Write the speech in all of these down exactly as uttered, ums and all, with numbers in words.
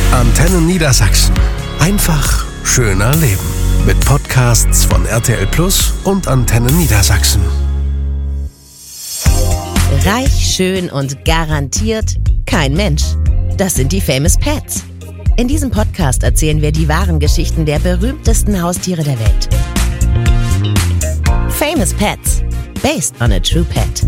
Antenne Niedersachsen. Einfach schöner leben. Mit Podcasts von R T L Plus und Antenne Niedersachsen. Reich, schön und garantiert kein Mensch. Das sind die Famous Pets. In diesem Podcast erzählen wir die wahren Geschichten der berühmtesten Haustiere der Welt. Famous Pets. Based on a true pet.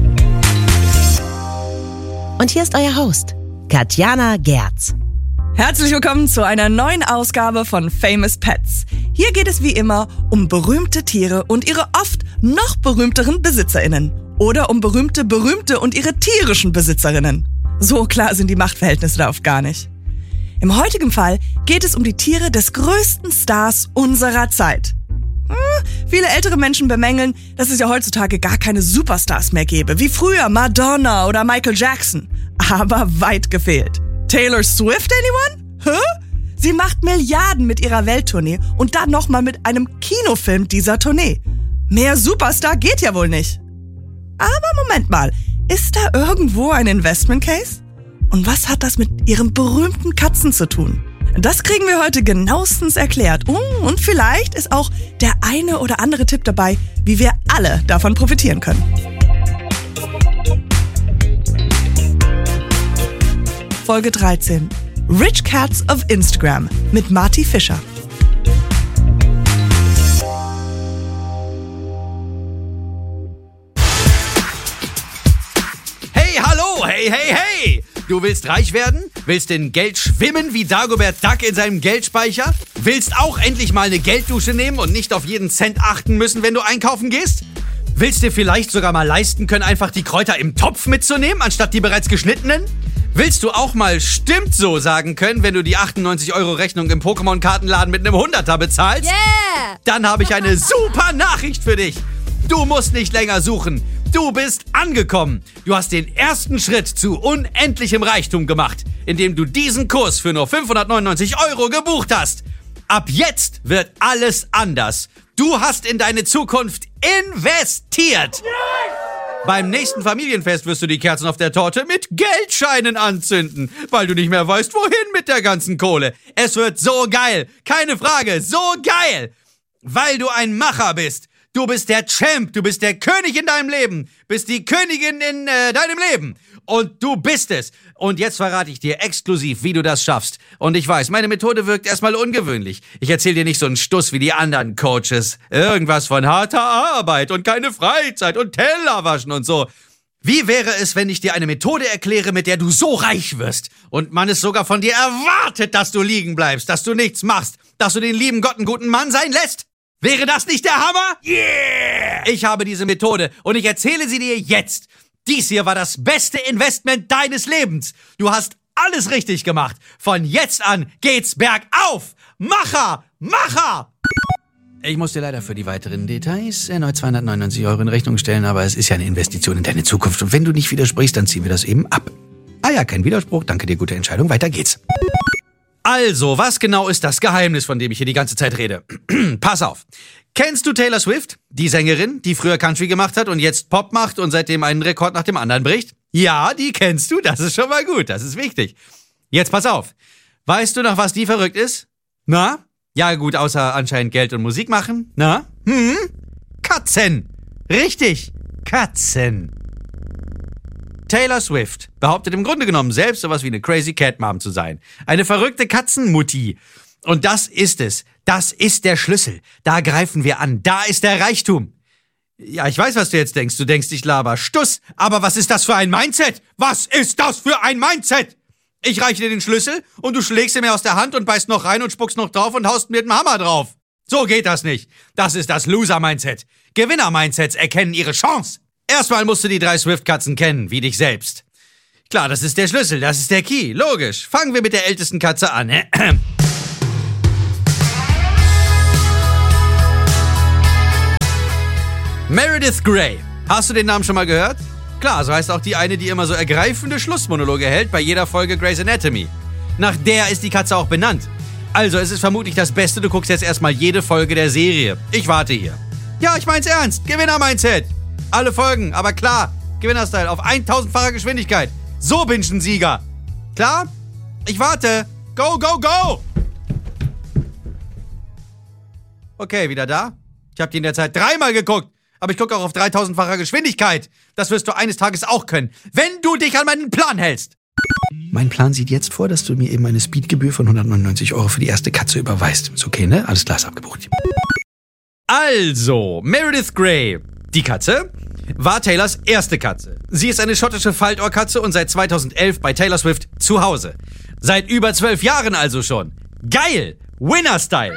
Und hier ist euer Host, Katjana Gerz. Herzlich willkommen zu einer neuen Ausgabe von Famous Pets. Hier geht es wie immer um berühmte Tiere und ihre oft noch berühmteren BesitzerInnen. Oder um berühmte Berühmte und ihre tierischen BesitzerInnen. So klar sind die Machtverhältnisse da oft gar nicht. Im heutigen Fall geht es um die Tiere des größten Stars unserer Zeit. Hm, viele ältere Menschen bemängeln, dass es ja heutzutage gar keine Superstars mehr gäbe, wie früher Madonna oder Michael Jackson. Aber weit gefehlt. Taylor Swift, anyone? Hä? Sie macht Milliarden mit ihrer Welttournee und dann nochmal mit einem Kinofilm dieser Tournee. Mehr Superstar geht ja wohl nicht. Aber Moment mal, ist da irgendwo ein Investment Case? Und was hat das mit ihren berühmten Katzen zu tun? Das kriegen wir heute genauestens erklärt. Und vielleicht ist auch der eine oder andere Tipp dabei, wie wir alle davon profitieren können. Folge dreizehn. Rich Cats of Instagram mit Marty Fischer. Hey, hallo, hey, hey, hey! Du willst reich werden? Willst in Geld schwimmen wie Dagobert Duck in seinem Geldspeicher? Willst auch endlich mal eine Gelddusche nehmen und nicht auf jeden Cent achten müssen, wenn du einkaufen gehst? Willst dir vielleicht sogar mal leisten können, einfach die Kräuter im Topf mitzunehmen, anstatt die bereits geschnittenen? Willst du auch mal stimmt so sagen können, wenn du die achtundneunzig Euro Rechnung im Pokémon-Kartenladen mit einem Hunderter bezahlst? Yeah! Dann habe ich eine super Nachricht für dich. Du musst nicht länger suchen. Du bist angekommen. Du hast den ersten Schritt zu unendlichem Reichtum gemacht, indem du diesen Kurs für nur fünfhundertneunundneunzig Euro gebucht hast. Ab jetzt wird alles anders. Du hast in deine Zukunft investiert. Beim nächsten Familienfest wirst du die Kerzen auf der Torte mit Geldscheinen anzünden, weil du nicht mehr weißt, wohin mit der ganzen Kohle. Es wird so geil. Keine Frage, so geil. Weil du ein Macher bist. Du bist der Champ, du bist der König in deinem Leben, bist die Königin in äh, deinem Leben. Und du bist es. Und jetzt verrate ich dir exklusiv, wie du das schaffst. Und ich weiß, meine Methode wirkt erstmal ungewöhnlich. Ich erzähle dir nicht so einen Stuss wie die anderen Coaches. Irgendwas von harter Arbeit und keine Freizeit und Teller waschen und so. Wie wäre es, wenn ich dir eine Methode erkläre, mit der du so reich wirst und man es sogar von dir erwartet, dass du liegen bleibst, dass du nichts machst, dass du den lieben Gott einen guten Mann sein lässt? Wäre das nicht der Hammer? Yeah! Ich habe diese Methode und ich erzähle sie dir jetzt. Dies hier war das beste Investment deines Lebens. Du hast alles richtig gemacht. Von jetzt an geht's bergauf. Macher, Macher! Ich muss dir leider für die weiteren Details erneut zweihundertneunundneunzig Euro in Rechnung stellen, aber es ist ja eine Investition in deine Zukunft. Und wenn du nicht widersprichst, dann ziehen wir das eben ab. Ah ja, kein Widerspruch. Danke dir, gute Entscheidung. Weiter geht's. Also, was genau ist das Geheimnis, von dem ich hier die ganze Zeit rede? Pass auf. Kennst du Taylor Swift, die Sängerin, die früher Country gemacht hat und jetzt Pop macht und seitdem einen Rekord nach dem anderen bricht? Ja, die kennst du, das ist schon mal gut, das ist wichtig. Jetzt pass auf. Weißt du noch, was die verrückt ist? Na? Ja gut, außer anscheinend Geld und Musik machen. Na? Hm? Katzen. Richtig, Katzen. Taylor Swift behauptet im Grunde genommen selbst sowas wie eine Crazy Cat Mom zu sein. Eine verrückte Katzenmutti. Und das ist es. Das ist der Schlüssel. Da greifen wir an. Da ist der Reichtum. Ja, ich weiß, was du jetzt denkst. Du denkst, ich laber Stuss. Aber was ist das für ein Mindset? Was ist das für ein Mindset? Ich reiche dir den Schlüssel und du schlägst ihn mir aus der Hand und beißt noch rein und spuckst noch drauf und haust mit dem Hammer drauf. So geht das nicht. Das ist das Loser-Mindset. Gewinner-Mindsets erkennen ihre Chance. Erstmal musst du die drei Swift-Katzen kennen, wie dich selbst. Klar, das ist der Schlüssel, das ist der Key, logisch. Fangen wir mit der ältesten Katze an. Meredith Grey. Hast du den Namen schon mal gehört? Klar, so heißt auch die eine, die immer so ergreifende Schlussmonologe hält bei jeder Folge Grey's Anatomy. Nach der ist die Katze auch benannt. Also es ist vermutlich das Beste, du guckst jetzt erstmal jede Folge der Serie. Ich warte hier. Ja, ich mein's ernst. Gewinner-Mindset. Alle Folgen, aber klar. Gewinner-Style auf tausendfacher Geschwindigkeit. So bingen Sieger. Klar? Ich warte. Go, go, go! Okay, wieder da? Ich habe die in der Zeit dreimal geguckt. Aber ich gucke auch auf dreitausendfacher Geschwindigkeit. Das wirst du eines Tages auch können, wenn du dich an meinen Plan hältst. Mein Plan sieht jetzt vor, dass du mir eben eine Speedgebühr von hundertneunundneunzig Euro für die erste Katze überweist. Ist okay, ne? Alles klar, ist abgebucht. Also, Meredith Grey, die Katze, war Taylors erste Katze. Sie ist eine schottische Faltohrkatze und seit zweitausendelf bei Taylor Swift zu Hause. Seit über zwölf Jahren also schon. Geil! Winner-Style!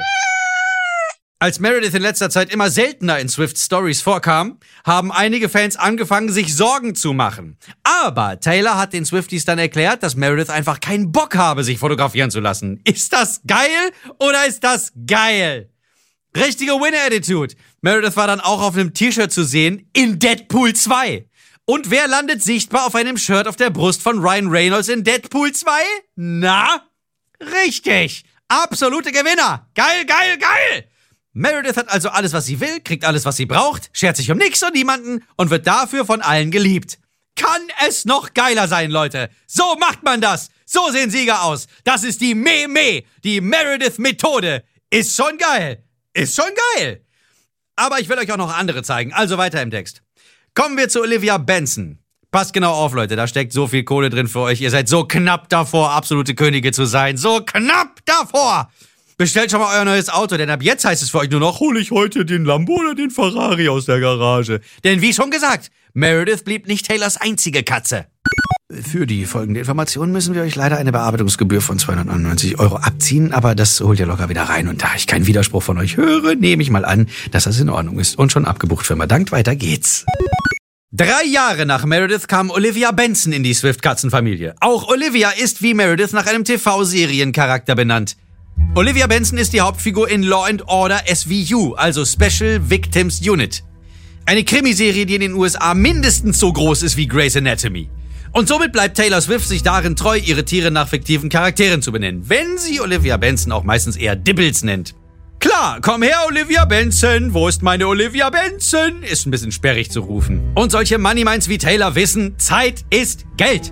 Als Meredith in letzter Zeit immer seltener in Swifts Stories vorkam, haben einige Fans angefangen, sich Sorgen zu machen. Aber Taylor hat den Swifties dann erklärt, dass Meredith einfach keinen Bock habe, sich fotografieren zu lassen. Ist das geil oder ist das geil? Richtige Winner-Attitude. Meredith war dann auch auf einem T-Shirt zu sehen in Deadpool zwei. Und wer landet sichtbar auf einem Shirt auf der Brust von Ryan Reynolds in Deadpool zwei? Na? Richtig. Absolute Gewinner. Geil, geil, geil. Meredith hat also alles, was sie will, kriegt alles, was sie braucht, schert sich um nichts und niemanden und wird dafür von allen geliebt. Kann es noch geiler sein, Leute? So macht man das. So sehen Sieger aus. Das ist die Me-Me, die Meredith-Methode. Ist schon geil. Ist schon geil. Aber ich will euch auch noch andere zeigen, also weiter im Text. Kommen wir zu Olivia Benson. Passt genau auf, Leute, da steckt so viel Kohle drin für euch. Ihr seid so knapp davor, absolute Könige zu sein. So knapp davor. Bestellt schon mal euer neues Auto, denn ab jetzt heißt es für euch nur noch, hole ich heute den Lambo oder den Ferrari aus der Garage. Denn wie schon gesagt, Meredith blieb nicht Taylors einzige Katze. Für die folgende Information müssen wir euch leider eine Bearbeitungsgebühr von zweihundertneunundneunzig Euro abziehen, aber das holt ihr locker wieder rein. Und da ich keinen Widerspruch von euch höre, nehme ich mal an, dass das in Ordnung ist. Und schon abgebucht, Firma. Dankt, weiter geht's. Drei Jahre nach Meredith kam Olivia Benson in die Swift-Katzenfamilie. Auch Olivia ist wie Meredith nach einem T V-Seriencharakter benannt. Olivia Benson ist die Hauptfigur in Law and Order S V U, also Special Victims Unit. Eine Krimiserie, die in den U S A mindestens so groß ist wie Grey's Anatomy. Und somit bleibt Taylor Swift sich darin treu, ihre Tiere nach fiktiven Charakteren zu benennen, wenn sie Olivia Benson auch meistens eher Dibbles nennt. Klar, komm her, Olivia Benson, wo ist meine Olivia Benson? Ist ein bisschen sperrig zu rufen. Und solche Moneyminds wie Taylor wissen, Zeit ist Geld.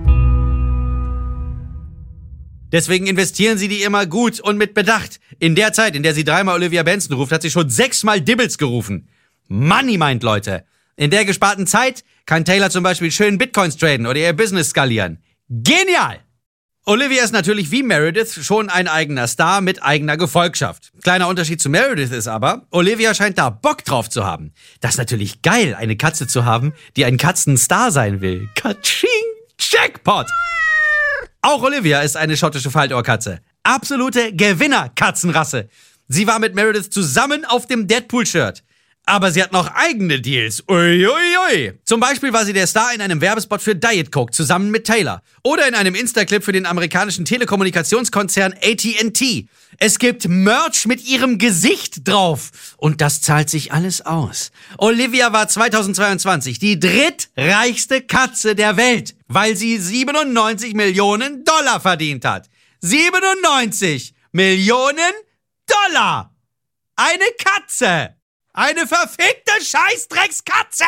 Deswegen investieren sie die immer gut und mit Bedacht. In der Zeit, in der sie dreimal Olivia Benson ruft, hat sie schon sechsmal Dibbles gerufen. Moneymind, Leute. In der gesparten Zeit kann Taylor zum Beispiel schön Bitcoins traden oder ihr Business skalieren. Genial! Olivia ist natürlich wie Meredith schon ein eigener Star mit eigener Gefolgschaft. Kleiner Unterschied zu Meredith ist aber, Olivia scheint da Bock drauf zu haben. Das ist natürlich geil, eine Katze zu haben, die ein Katzenstar sein will. Katsching! Jackpot! Auch Olivia ist eine schottische Faltohrkatze. Absolute Gewinner-Katzenrasse. Sie war mit Meredith zusammen auf dem Deadpool-Shirt. Aber sie hat noch eigene Deals. Ui, ui, ui. Zum Beispiel war sie der Star in einem Werbespot für Diet Coke zusammen mit Taylor. Oder in einem Insta-Clip für den amerikanischen Telekommunikationskonzern A T and T. Es gibt Merch mit ihrem Gesicht drauf. Und das zahlt sich alles aus. Olivia war zweitausendzweiundzwanzig die drittreichste Katze der Welt, weil sie siebenundneunzig Millionen Dollar verdient hat. siebenundneunzig Millionen Dollar! Eine Katze! Eine verfickte Scheißdreckskatze!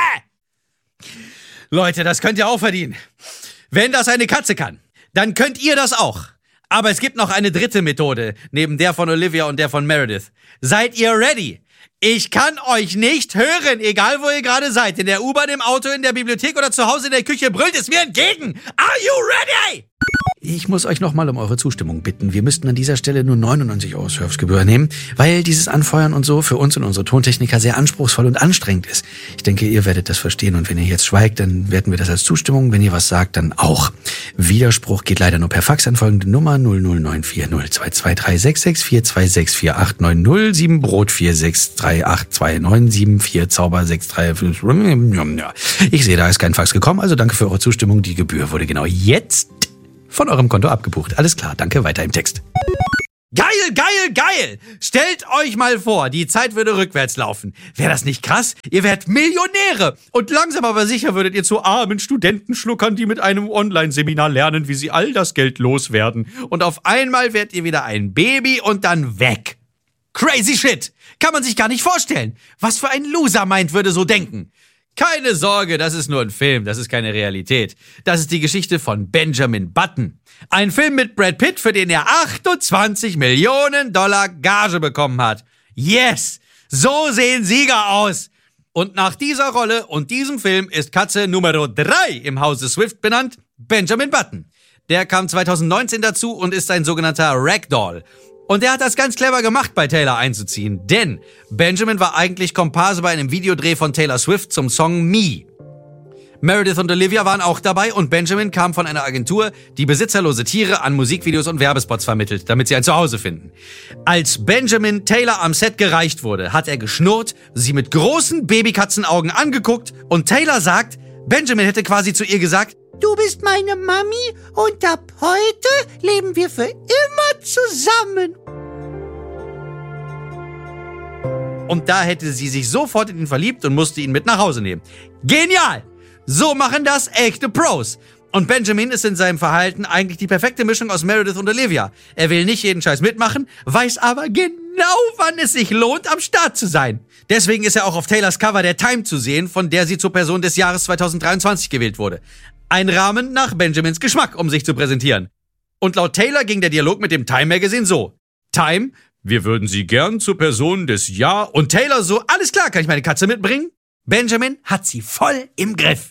Leute, das könnt ihr auch verdienen. Wenn das eine Katze kann, dann könnt ihr das auch. Aber es gibt noch eine dritte Methode, neben der von Olivia und der von Meredith. Seid ihr ready? Ich kann euch nicht hören, egal wo ihr gerade seid. In der U-Bahn, im Auto, in der Bibliothek oder zu Hause in der Küche brüllt es mir entgegen. Are you ready? Ich muss euch nochmal um eure Zustimmung bitten. Wir müssten an dieser Stelle nur neunundneunzig Euro Servicegebühr nehmen, weil dieses Anfeuern und so für uns und unsere Tontechniker sehr anspruchsvoll und anstrengend ist. Ich denke, ihr werdet das verstehen und wenn ihr jetzt schweigt, dann werten wir das als Zustimmung. Wenn ihr was sagt, dann auch. Widerspruch geht leider nur per Fax an folgende Nummer null null neun vier null zwei zwei drei sechs sechs vier zwei sechs vier acht neun null sieben Brot vier sechs drei acht zwei neun sieben vier Zauber sechs drei fünf. Ich sehe, da ist kein Fax gekommen, also danke für eure Zustimmung. Die Gebühr wurde genau jetzt von eurem Konto abgebucht. Alles klar, danke, weiter im Text. Geil, geil, geil! Stellt euch mal vor, die Zeit würde rückwärts laufen. Wäre das nicht krass? Ihr wärt Millionäre! Und langsam aber sicher würdet ihr zu armen Studenten schluckern, die mit einem Online-Seminar lernen, wie sie all das Geld loswerden. Und auf einmal werdet ihr wieder ein Baby und dann weg. Crazy shit! Kann man sich gar nicht vorstellen. Was für ein Loser-Mind würde so denken. Keine Sorge, das ist nur ein Film, das ist keine Realität. Das ist die Geschichte von Benjamin Button. Ein Film mit Brad Pitt, für den er achtundzwanzig Millionen Dollar Gage bekommen hat. Yes! So sehen Sieger aus! Und nach dieser Rolle und diesem Film ist Katze Nummer drei im Hause Swift benannt, Benjamin Button. Der kam zweitausendneunzehn dazu und ist ein sogenannter Ragdoll. Und der hat das ganz clever gemacht, bei Taylor einzuziehen, denn Benjamin war eigentlich Komparse bei einem Videodreh von Taylor Swift zum Song Me. Meredith und Olivia waren auch dabei und Benjamin kam von einer Agentur, die besitzerlose Tiere an Musikvideos und Werbespots vermittelt, damit sie ein Zuhause finden. Als Benjamin Taylor am Set gereicht wurde, hat er geschnurrt, sie mit großen Babykatzenaugen angeguckt und Taylor sagt, Benjamin hätte quasi zu ihr gesagt, du bist meine Mami und ab heute leben wir für immer zusammen. Und da hätte sie sich sofort in ihn verliebt und musste ihn mit nach Hause nehmen. Genial! So machen das echte Pros. Und Benjamin ist in seinem Verhalten eigentlich die perfekte Mischung aus Meredith und Olivia. Er will nicht jeden Scheiß mitmachen, weiß aber genau, wann es sich lohnt, am Start zu sein. Deswegen ist er auch auf Taylors Cover der Time zu sehen, von der sie zur Person des Jahres zweitausenddreiundzwanzig gewählt wurde. Ein Rahmen nach Benjamins Geschmack, um sich zu präsentieren. Und laut Taylor ging der Dialog mit dem Time Magazine so. Time, wir würden Sie gern zur Person des Jahr. Und Taylor so, alles klar, kann ich meine Katze mitbringen? Benjamin hat sie voll im Griff.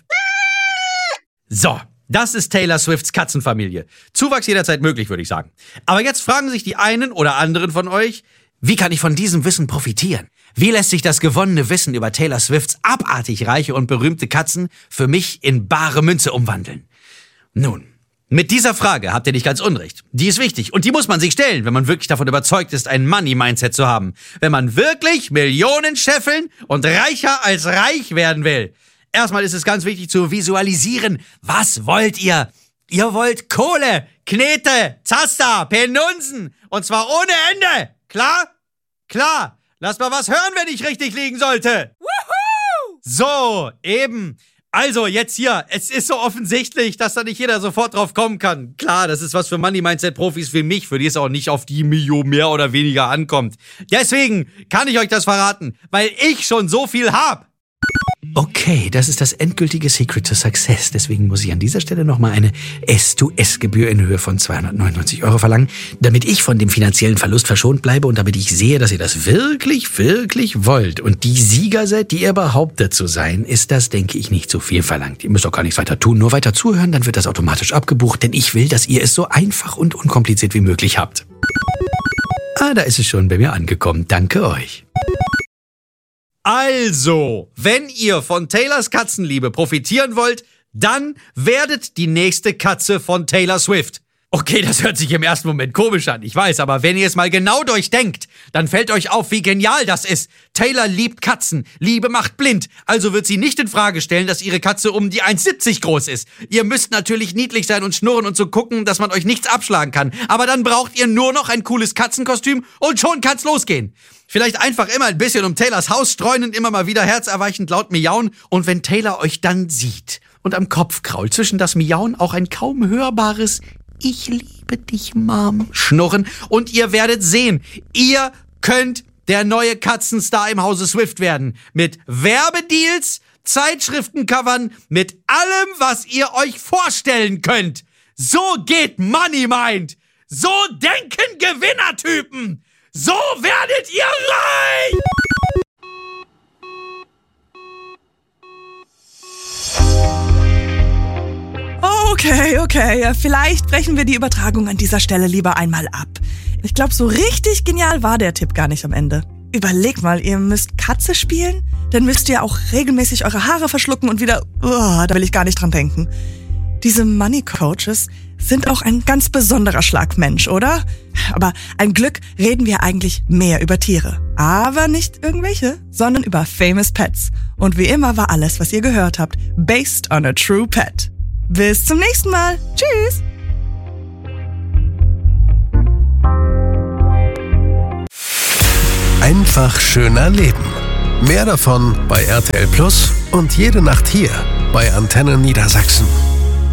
So, das ist Taylor Swifts Katzenfamilie. Zuwachs jederzeit möglich, würde ich sagen. Aber jetzt fragen sich die einen oder anderen von euch, wie kann ich von diesem Wissen profitieren? Wie lässt sich das gewonnene Wissen über Taylor Swifts abartig reiche und berühmte Katzen für mich in bare Münze umwandeln? Nun, mit dieser Frage habt ihr nicht ganz unrecht. Die ist wichtig und die muss man sich stellen, wenn man wirklich davon überzeugt ist, ein Money-Mindset zu haben. Wenn man wirklich Millionen scheffeln und reicher als reich werden will. Erstmal ist es ganz wichtig zu visualisieren. Was wollt ihr? Ihr wollt Kohle, Knete, Zaster, Penunzen. Und zwar ohne Ende. Klar? Klar. Lass mal was hören, wenn ich richtig liegen sollte. Woohoo! So, eben. Also, jetzt hier. Es ist so offensichtlich, dass da nicht jeder sofort drauf kommen kann. Klar, das ist was für Money-Mindset-Profis wie mich, für die es auch nicht auf die Million mehr oder weniger ankommt. Deswegen kann ich euch das verraten, weil ich schon so viel hab. Okay, das ist das endgültige Secret to Success. Deswegen muss ich an dieser Stelle nochmal eine S zwei S-Gebühr in Höhe von zweihundertneunundneunzig Euro verlangen, damit ich von dem finanziellen Verlust verschont bleibe und damit ich sehe, dass ihr das wirklich, wirklich wollt. Und die Sieger seid, die ihr behauptet zu sein, ist das, denke ich, nicht so viel verlangt. Ihr müsst auch gar nichts weiter tun, nur weiter zuhören, dann wird das automatisch abgebucht, denn ich will, dass ihr es so einfach und unkompliziert wie möglich habt. Ah, da ist es schon bei mir angekommen. Danke euch. Also, wenn ihr von Taylors Katzenliebe profitieren wollt, dann werdet die nächste Katze von Taylor Swift. Okay, das hört sich im ersten Moment komisch an, ich weiß, aber wenn ihr es mal genau durchdenkt, dann fällt euch auf, wie genial das ist. Taylor liebt Katzen, Liebe macht blind, also wird sie nicht in Frage stellen, dass ihre Katze um die eins siebzig groß ist. Ihr müsst natürlich niedlich sein und schnurren und so gucken, dass man euch nichts abschlagen kann, aber dann braucht ihr nur noch ein cooles Katzenkostüm und schon kann's losgehen. Vielleicht einfach immer ein bisschen um Taylors Haus streuen und immer mal wieder herzerweichend laut miauen. Und wenn Taylor euch dann sieht und am Kopf krault, zwischen das Miauen auch ein kaum hörbares Ich liebe dich, Mom schnurren. Und ihr werdet sehen, ihr könnt der neue Katzenstar im Hause Swift werden. Mit Werbedeals, Zeitschriftencovern, mit allem, was ihr euch vorstellen könnt. So geht Money Mind. So denken Gewinnertypen. So werdet ihr reich! Okay, okay. Vielleicht brechen wir die Übertragung an dieser Stelle lieber einmal ab. Ich glaube, so richtig genial war der Tipp gar nicht am Ende. Überlegt mal, ihr müsst Katze spielen? Dann müsst ihr auch regelmäßig eure Haare verschlucken und wieder... Oh, da will ich gar nicht dran denken. Diese Money Coaches sind auch ein ganz besonderer Schlag Mensch, oder? Aber ein Glück reden wir eigentlich mehr über Tiere. Aber nicht irgendwelche, sondern über Famous Pets. Und wie immer war alles, was ihr gehört habt, based on a true pet. Bis zum nächsten Mal. Tschüss. Einfach schöner Leben. Mehr davon bei R T L Plus und jede Nacht hier bei Antenne Niedersachsen.